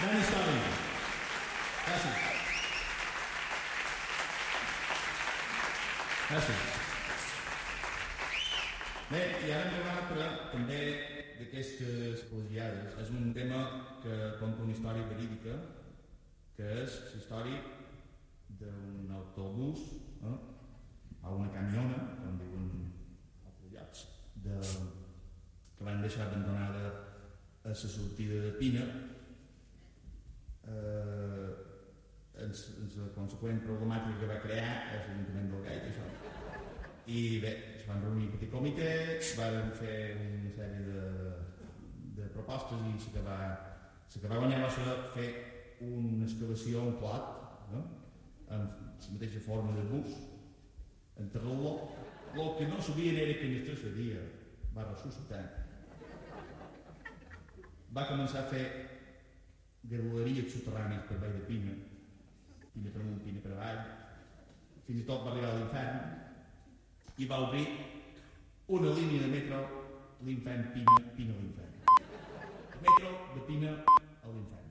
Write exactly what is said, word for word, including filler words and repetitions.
Gran història. Gràcies. Gràcies. Bé, i ara hem parlat però, també d'aquestes plagiades. És un tema que conta una història verídica, que és la història d'un autobús, eh? o una camiona, com diuen altres llocs, de, que van deixar abandonada a la sortida de Pina, eh, en la conseqüent problemàtica que va crear és l'Ajuntament del Gaita, això. I bé, es van reunir un petit comitè, van fer una sèrie de, de propostes i sí que va, sí que va guanyar va ser fer una excavació, un plat, no? Amb la mateixa forma de bus, enterrar-lo. El que no sabien era que en el dia va ressuscitar. Va començar a fer galeries subterrànies per Vall de Pina, Pina per amunt, Pina per avall, fins i tot va arribar a l'infern i va obrir una línia de metro, l'infern Pina, Pina a l'infern. Metro de Pina a l'infern.